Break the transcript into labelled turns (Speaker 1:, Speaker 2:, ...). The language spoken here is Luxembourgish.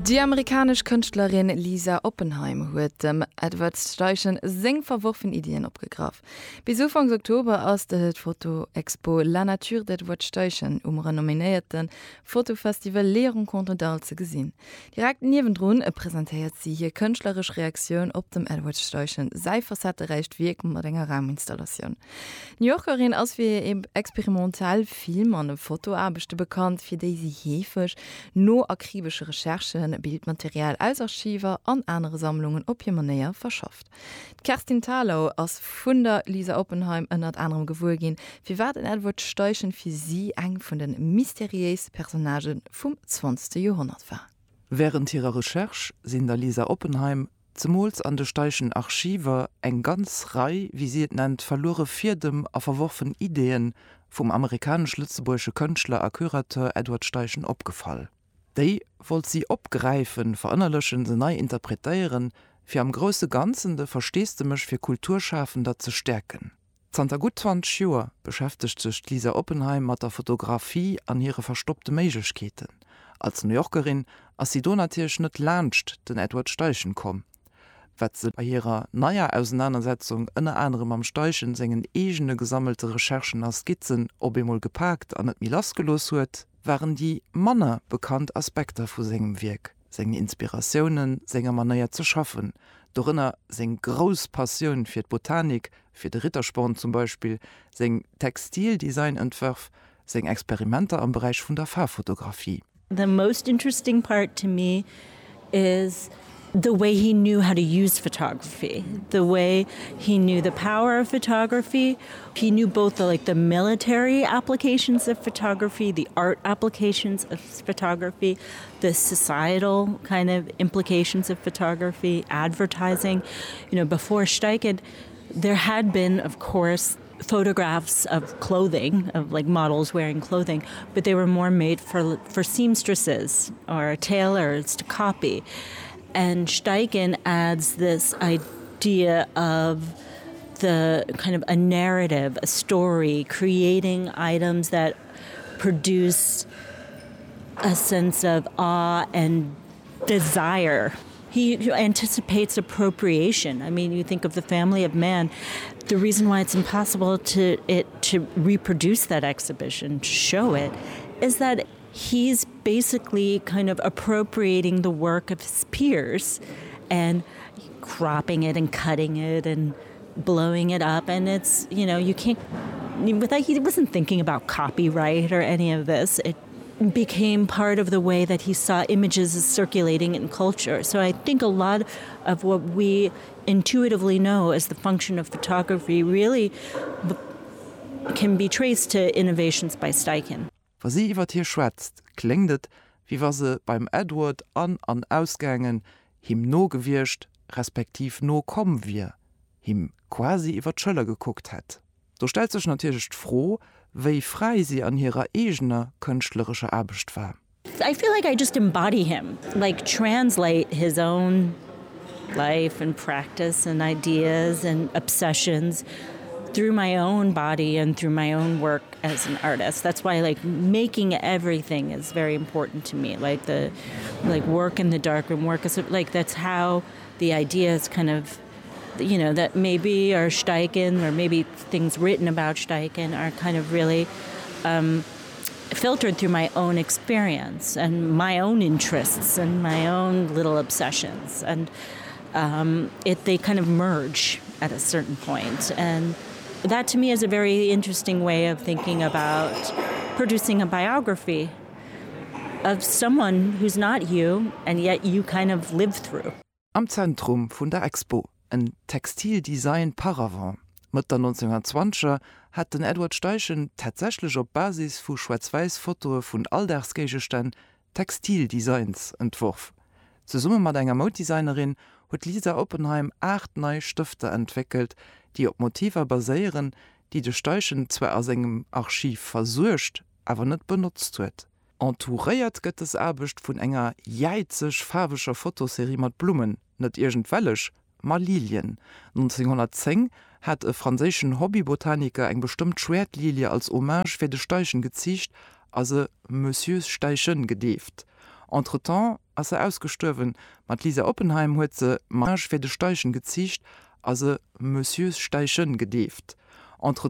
Speaker 1: Die amerikanische Künstlerin Lisa Oppenheim hat dem Edward Steichen seng verworfen Ideen abgegriffen. Bis Anfang Oktober aus der Foto-Expo La Nature d'Edward Steichen renominierten Fotofestival Lehrung contre d'Art zu gesehen. Direkt nebendrun präsentiert sie hier künstlerische Reaktion auf dem Edward Steichen sei facettenreich wirken mit einer Rahmeninstallation. New Yorkerin aus wie eben experimental Film an einem Fotoarbeit bekannt, für die sie häufig nur akribische Recherchen, Bildmaterial als Archiver an andere Sammlungen op je Manier verschafft. Kerstin Thalau aus Funder Lisa Oppenheim ënnert anderem gewur gin, wie war den Edward Steichen für sie eng von den mysteriösen Personagen vom 20. Jahrhundert war.
Speaker 2: Während ihrer Recherche sind der Lisa Oppenheim zumuls an de Steichen Archiver eng ganz Reihe, wie sie es nennt, verlore vierdem a verworfen Ideen vom amerikanisch-lützeburgische Künstler a Kurator Edward Steichen opgefallen. Dei wollt sie opgreifen, verannerlechen se nei interpretieren, fir am grosse Ganzen de verstehste mech fir Kulturschaffender zu stärken. Zter gut 20 Joer beschäftigt sich Lisa Oppenheim mat der Fotografie an ihre verstoppte Meigketen. Als New Yorkerin as sie donatiersch net lacht den Edward Steichen kom. Wat se bei ihrer naier Auseinandersetzung ënne anderem am Steichen sengen egene gesammelte Recherchen as Skizzen ob emol gepackt an et Milas gelos huet, waren die Manner bekannt Aspekte vu segem Wirk, segen Inspirationen, senger Manier zu schaffen, dorinnner seg gros Passion fir d Botanik, fir de Rittersporn zum Beispiel, seg Textildesignentwerf, seg Experimenter am Bereich vun der Fahrfotografie.
Speaker 3: The most interesting part to me is the way he knew how to use photography, the way he knew the power of photography. He knew both the military applications of photography, the art applications of photography, the societal kind of implications of photography, advertising. You know, before Steichen, there had been, of course, photographs of clothing, of models wearing clothing, but they were more made for seamstresses or tailors to copy. And Steichen adds this idea of the kind of a narrative, a story, creating items that produce a sense of awe and desire. He anticipates appropriation. I mean, you think of the family of man. The reason why it's impossible to reproduce that exhibition, to show it, is that he's basically kind of appropriating the work of his peers and cropping it and cutting it and blowing it up. And it's, you know, you can't, he wasn't thinking about copyright or any of this. It became part of the way that he saw images as circulating in culture. So I think a lot of what we intuitively know as the function of photography really can be traced to innovations by Steichen.
Speaker 2: Was sie iwwer hier schwätzt, klinget, wie was se beim Edward an Ausgängen him no gewircht, respektiv no kommen wir, him quasi iwwer d'Schëlle geguckt hat. Du stellst sech natürlich froh, wéi frei sie an ihrer egener künstlerischer Arbeit war.
Speaker 3: I feel like I just embody him, translate his own life and practice and ideas and obsessions through my own body and through my own work as an artist. That's why making everything is very important to me. Work in the darkroom, work as that's how the ideas kind of, you know, that maybe are Steichen or maybe things written about Steichen are kind of really filtered through my own experience and my own interests and my own little obsessions. And they kind of merge at a certain point. And that to me is a very interesting way of thinking about producing a biography of someone who's not you and yet you kind of live through.
Speaker 2: Am Zentrum von der Expo, ein Textildesign Paravent. Mit der 1920er hat den Edward Steichen tatsächlich auf Basis von Schwarz-Weiß-Fotos von Alltagsgegenständen Textildesigns entworfen. Zusammen mit einer Modedesignerin hat Lisa Oppenheim 8 neue Stifte entwickelt, die auf Motive basieren, die de Steichen zwar aus engem Archiv versucht, aber nicht benutzt wird. Entouriert gëtt es Arbeit von enger jeizig farbischer Fotoserie mit Blumen, nicht irgendwelch, mal Lilien. 1910 hat ein französischen Hobbybotaniker eng bestimmt Schwertlilie als Hommage für de Steichen gezicht, also Monsieur Steichen gedeft. Entretemps ass ausgestorwen, mat Lisa Oppenheim huet se Marsch fir de Steichen gezicht, as se Monsieur Steichen gedeft. Entre